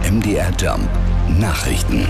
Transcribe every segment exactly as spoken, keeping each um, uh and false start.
M D R Jump Nachrichten.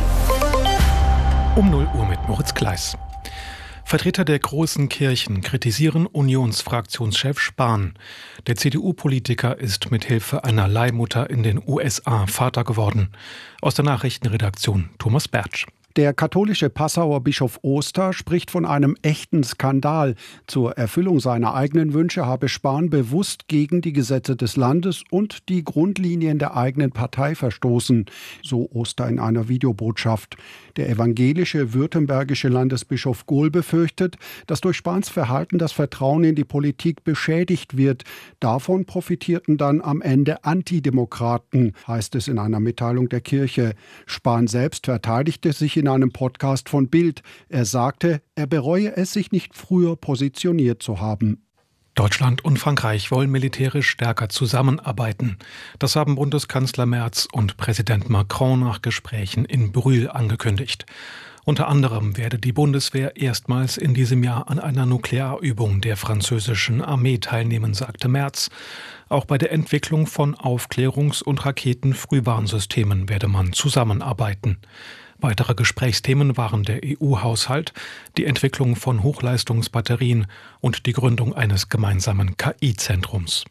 Um null Uhr mit Moritz Gleis. Vertreter der großen Kirchen kritisieren Unionsfraktionschef Spahn. Der C D U-Politiker ist mit Hilfe einer Leihmutter in den U S A Vater geworden. Aus der Nachrichtenredaktion Thomas Bertsch. Der katholische Passauer Bischof Oster spricht von einem echten Skandal. Zur Erfüllung seiner eigenen Wünsche habe Spahn bewusst gegen die Gesetze des Landes und die Grundlinien der eigenen Partei verstoßen, so Oster in einer Videobotschaft. Der evangelische württembergische Landesbischof Gohl befürchtet, dass durch Spahns Verhalten das Vertrauen in die Politik beschädigt wird. Davon profitierten dann am Ende Antidemokraten, heißt es in einer Mitteilung der Kirche. Spahn selbst verteidigte sich in einem Podcast von Bild. Er sagte, er bereue es, sich nicht früher positioniert zu haben. Deutschland und Frankreich wollen militärisch stärker zusammenarbeiten. Das haben Bundeskanzler Merz und Präsident Macron nach Gesprächen in Brühl angekündigt. Unter anderem werde die Bundeswehr erstmals in diesem Jahr an einer Nuklearübung der französischen Armee teilnehmen, sagte Merz. Auch bei der Entwicklung von Aufklärungs- und Raketenfrühwarnsystemen werde man zusammenarbeiten. Weitere Gesprächsthemen waren der E U-Haushalt, die Entwicklung von Hochleistungsbatterien und die Gründung eines gemeinsamen K I-Zentrums.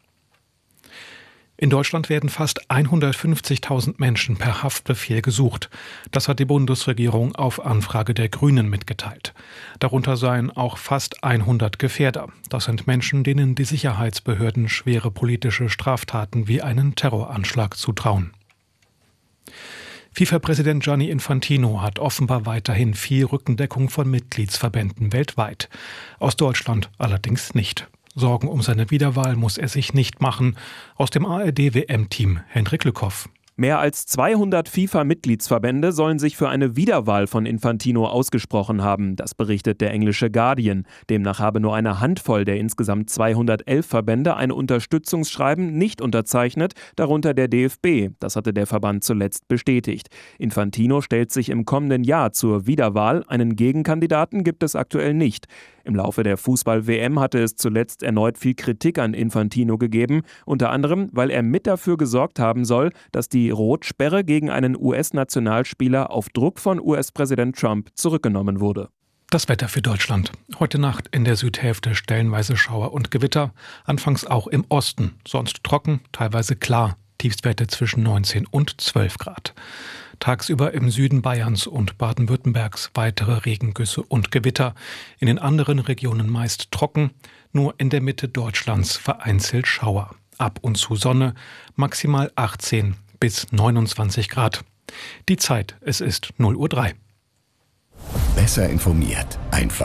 In Deutschland werden fast hundertfünfzigtausend Menschen per Haftbefehl gesucht. Das hat die Bundesregierung auf Anfrage der Grünen mitgeteilt. Darunter seien auch fast hundert Gefährder. Das sind Menschen, denen die Sicherheitsbehörden schwere politische Straftaten wie einen Terroranschlag zutrauen. FIFA-Präsident Gianni Infantino hat offenbar weiterhin viel Rückendeckung von Mitgliedsverbänden weltweit. Aus Deutschland allerdings nicht. Sorgen um seine Wiederwahl muss er sich nicht machen. Aus dem A R D-W M-Team Hendrik Lückhoff. Mehr als zweihundert FIFA-Mitgliedsverbände sollen sich für eine Wiederwahl von Infantino ausgesprochen haben. Das berichtet der englische Guardian. Demnach habe nur eine Handvoll der insgesamt zweihundertelf Verbände ein Unterstützungsschreiben nicht unterzeichnet, darunter der D F B. Das hatte der Verband zuletzt bestätigt. Infantino stellt sich im kommenden Jahr zur Wiederwahl. Einen Gegenkandidaten gibt es aktuell nicht. Im Laufe der Fußball-W M hatte es zuletzt erneut viel Kritik an Infantino gegeben, unter anderem, weil er mit dafür gesorgt haben soll, dass die Rotsperre gegen einen U S-Nationalspieler auf Druck von U S-Präsident Trump zurückgenommen wurde. Das Wetter für Deutschland. Heute Nacht in der Südhälfte stellenweise Schauer und Gewitter, anfangs auch im Osten, sonst trocken, teilweise klar. Tiefstwerte zwischen neunzehn und zwölf Grad. Tagsüber im Süden Bayerns und Baden-Württembergs weitere Regengüsse und Gewitter. In den anderen Regionen meist trocken, nur in der Mitte Deutschlands vereinzelt Schauer. Ab und zu Sonne, maximal achtzehn bis neunundzwanzig Grad. Die Zeit, es ist null Uhr drei. Besser informiert, einfach.